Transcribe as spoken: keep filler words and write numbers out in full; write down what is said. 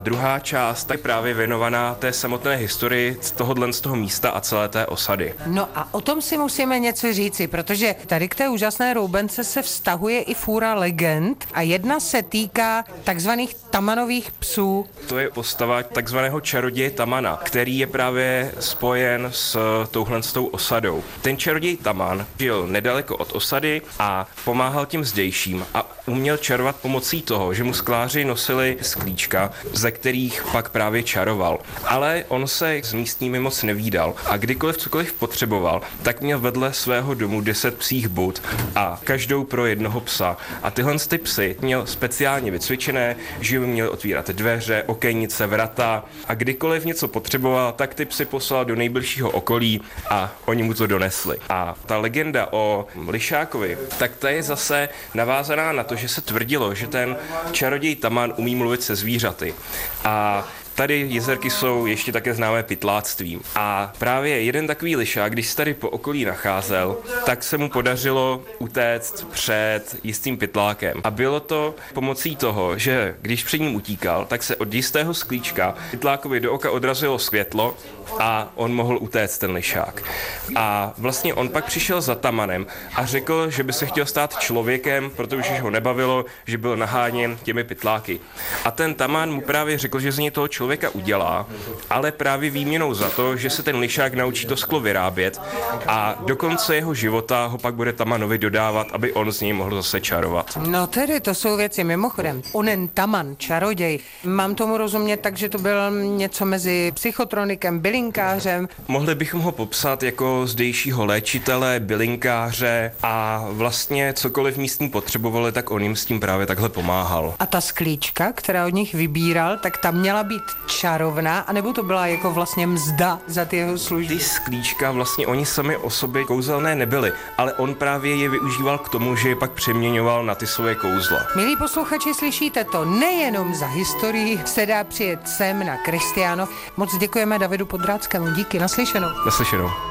Druhá část je právě věnovaná té samotné historii z tohohle z toho místa a celé té osady. No a o tom si musíme něco říci, protože tady k té úžasné roubence se vztahuje i fůra legend a jedna se týká takzvaných Tamanových psů. To je postava takzvaného čaroděje Tamana, který je právě spojen s touhle s tou osadou. Ten čaroděj Taman žil nedaleko od osady a pomáhal těm zdejším a uměl čarovat pomocí toho, že mu skláři nosili sklíčka, ze kterých pak právě čaroval. Ale on se s místními moc nevídal a kdykoliv cokoliv potřeboval, tak měl vedle svého domu deset psích bud a každou pro jednoho psa. A tyhle ty psy měl speciálně vycvičené, že by měli otvírat dveře, okénnice, vrata a kdykoliv něco potřeboval, tak ty psy poslal do nejbližšího okolí a oni mu to donesli. A ta legenda o Lišákovi, tak ta je zase navázaná na to, že se tvrdilo, že ten čaroděj Taman umí mluvit se zvířaty. A tady jezerky jsou ještě také známé pytláctvím. A právě jeden takový lišák, když se tady po okolí nacházel, tak se mu podařilo utéct před jistým pytlákem. A bylo to pomocí toho, že když před ním utíkal, tak se od jistého sklíčka pytlákovi do oka odrazilo světlo a on mohl utéct, ten lišák. A vlastně on pak přišel za Tamanem a řekl, že by se chtěl stát člověkem, protože ho nebavilo, že byl naháněn těmi pytláky. A ten Taman mu právě řekl, že z něj toho člověka udělá, ale právě výměnou za to, že se ten lišák naučí to sklo vyrábět a do konce jeho života ho pak bude Tamanovi dodávat, aby on z něj mohl zase čarovat. No tedy, to jsou věci mimochodem. Onen Taman, čaroděj, mám tomu rozumět tak, že to byl něco mezi psychotronikem, bylinkářem. Mohli bychom ho popsat jako zdejšího léčitele, bylinkáře a vlastně cokoliv místní potřebovali, tak on jim s tím právě takhle pomáhal. A ta sklíčka, která od nich vybíral, tak ta měla být čarovná, anebo to byla jako vlastně mzda za ty jeho služby? Ty sklíčka vlastně oni sami o sobě kouzelné nebyly, ale on právě je využíval k tomu, že je pak přeměňoval na ty svoje kouzla. Milí posluchači, slyšíte to, nejenom za historii se dá přijet sem na Kristiánov. Moc děkujeme Davidu Podráckému, díky, naslyšenou. Naslyšenou.